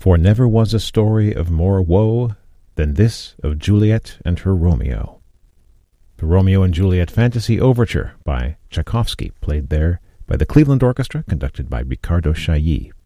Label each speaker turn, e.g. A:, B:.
A: For never was a story of more woe than this of Juliet and her Romeo. The Romeo and Juliet Fantasy Overture by Tchaikovsky, played there by the Cleveland Orchestra, conducted by Riccardo Chailly.